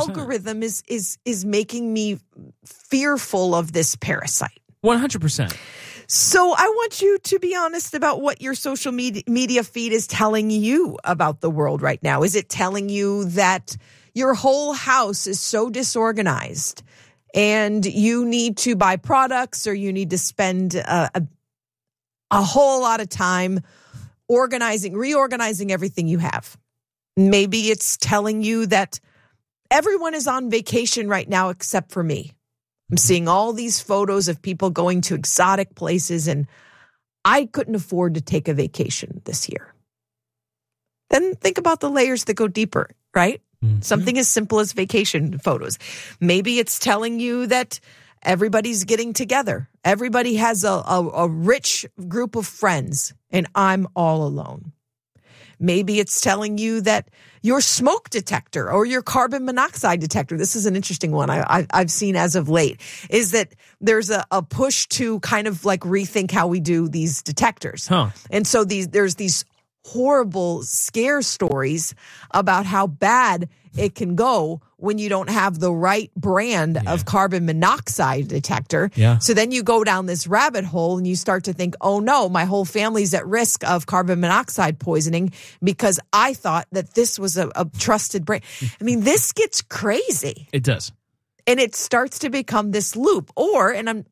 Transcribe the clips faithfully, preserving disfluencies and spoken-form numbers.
algorithm is is is making me fearful of this parasite. one hundred percent. So I want you to be honest about what your social media, media feed is telling you about the world right now. Is it telling you that your whole house is so disorganized and you need to buy products or you need to spend a, a, a whole lot of time organizing, reorganizing everything you have? Maybe it's telling you that everyone is on vacation right now except for me. I'm seeing all these photos of people going to exotic places, and I couldn't afford to take a vacation this year. Then think about the layers that go deeper, right? Mm-hmm. Something as simple as vacation photos. Maybe it's telling you that everybody's getting together. Everybody has a, a, a rich group of friends, and I'm all alone. Maybe it's telling you that your smoke detector or your carbon monoxide detector, this is an interesting one I, I, I've seen as of late, is that there's a, a push to kind of like rethink how we do these detectors. Huh. And so these there's these horrible scare stories about how bad it can go when you don't have the right brand yeah. of carbon monoxide detector. Yeah. So then you go down this rabbit hole and you start to think, oh no, my whole family's at risk of carbon monoxide poisoning because I thought that this was a, a trusted brand. I mean, this gets crazy. It does. And it starts to become this loop. Or, and I'm,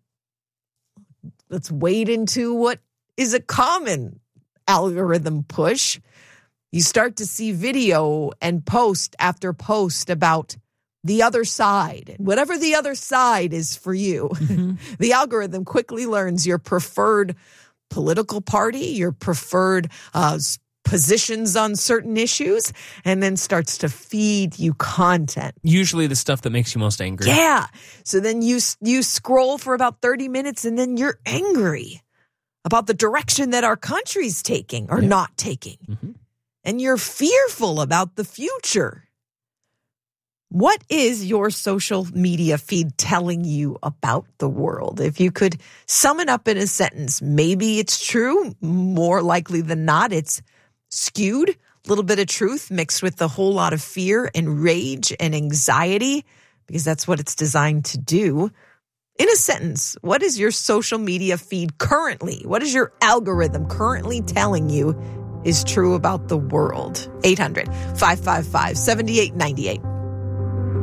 let's wade into what is a common algorithm push. You start to see video and post after post about the other side. Whatever the other side is for you, mm-hmm. the algorithm quickly learns your preferred political party, your preferred uh, positions on certain issues, and then starts to feed you content. Usually the stuff that makes you most angry. Yeah. So then you you scroll for about thirty minutes and then you're angry about the direction that our country's taking or yeah. not taking. Mm-hmm. And you're fearful about the future. What is your social media feed telling you about the world? If you could sum it up in a sentence, maybe it's true. More likely than not, it's skewed. A little bit of truth mixed with a whole lot of fear and rage and anxiety, because that's what it's designed to do. In a sentence, what is your social media feed currently? What is your algorithm currently telling you is true about the world? eight hundred, five five five, seven eight nine eight.